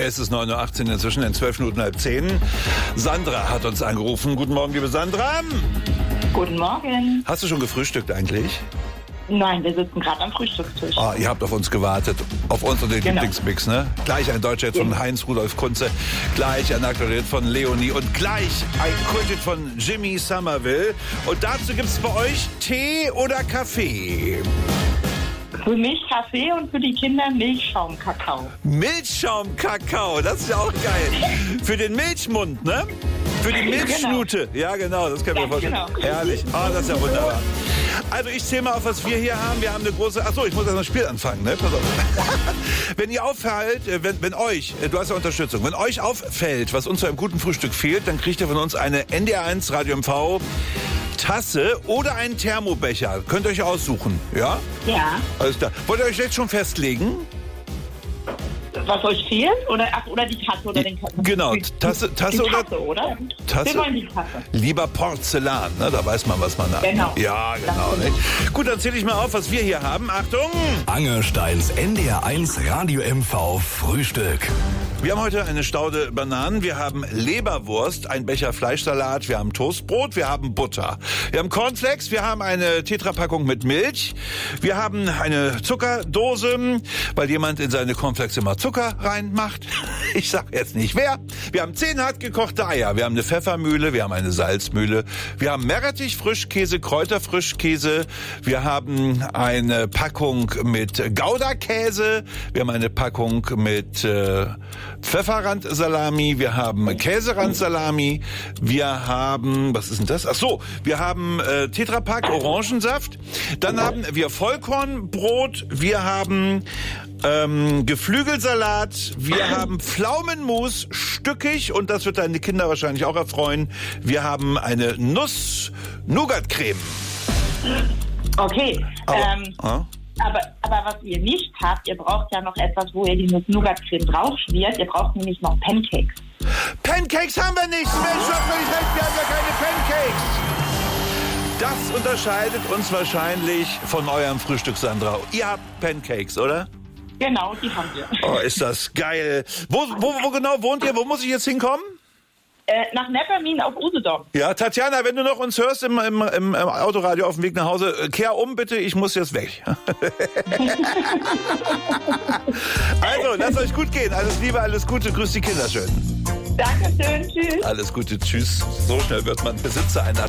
Es ist 9.18 Uhr inzwischen, in 12 Minuten halb 10. Sandra hat uns angerufen. Guten Morgen, liebe Sandra. Guten Morgen. Hast du schon gefrühstückt eigentlich? Nein, wir sitzen gerade am Frühstückstisch. Ah, ihr habt auf uns gewartet. Auf uns und den Genau. Lieblingsmix, ne? Gleich ein Deutscher von Heinz Rudolf Kunze, gleich ein Aktuell von Leonie und gleich ein Kulthit von Jimmy Somerville. Und dazu gibt's bei euch Tee oder Kaffee? Für mich Kaffee und für die Kinder Milchschaumkakao. Milchschaumkakao, das ist ja auch geil. Für den Milchmund, ne? Für die Milchschnute. Ja, genau, das können wir vorstellen. Genau. Herrlich. Ah, das ist ja wunderbar. Also ich zähle mal auf, was wir hier haben. Wir haben eine große... Achso, ich muss erst mal das Spiel anfangen, ne? Pass auf. Wenn ihr auffällt, wenn euch, du hast ja Unterstützung, wenn euch auffällt, was uns zu einem guten Frühstück fehlt, dann kriegt ihr von uns eine NDR1 Radio MV Tasse oder einen Thermobecher. Könnt ihr euch aussuchen, ja? Ja. Alles klar. Wollt ihr euch jetzt schon festlegen? Was euch fehlt? Oder die Tasse oder den Kaffee? Genau, Tasse die Tasse, oder... oder? Tasse? Wir wollen die Tasse. Lieber Porzellan, ne? Da weiß man, was man hat. Genau. Ja, genau. Das Nicht? Gut, dann zähle ich mal auf, was wir hier haben. Achtung! Angersteins NDR1 Radio MV Frühstück. Wir haben heute eine Staude Bananen, wir haben Leberwurst, ein Becher Fleischsalat, wir haben Toastbrot, wir haben Butter. Wir haben Cornflakes, wir haben eine Tetrapackung mit Milch, wir haben eine Zuckerdose, weil jemand in seine Cornflakes immer Zucker reinmacht. Ich sag jetzt nicht wer. Wir haben 10 hart gekochte Eier, wir haben eine Pfeffermühle, wir haben eine Salzmühle, wir haben Meerrettich, Frischkäse, Kräuterfrischkäse, wir haben eine Packung mit Gouda-Käse, wir haben eine Packung mit Pfefferrandsalami, wir haben Käserandsalami, wir haben, was ist denn das? Ach so, wir haben Tetrapack Orangensaft, dann haben wir Vollkornbrot, wir haben Geflügelsalat, wir haben Pflaumenmus, stückig, und das wird deine Kinder wahrscheinlich auch erfreuen. Wir haben eine Nuss-Nougat-Creme. Okay. Aber was ihr nicht habt, ihr braucht ja noch etwas, wo ihr die Nuss-Nougat-Creme draufschmiert. Ihr braucht nämlich noch Pancakes. Pancakes haben wir nicht! Mensch, du hast völlig recht, wir haben ja keine Pancakes! Das unterscheidet uns wahrscheinlich von eurem Frühstück, Sandra. Ihr habt Pancakes, oder? Genau, die haben wir. Oh, ist das geil. Wo genau wohnt ihr? Wo muss ich jetzt hinkommen? Nach Neppermin auf Usedom. Ja, Tatjana, wenn du noch uns hörst im Autoradio auf dem Weg nach Hause, kehr um bitte, ich muss jetzt weg. Also, lasst euch gut gehen. Alles Liebe, alles Gute. Grüß die Kinder schön. Dankeschön, tschüss. Alles Gute, tschüss. So schnell wird man Besitzer einer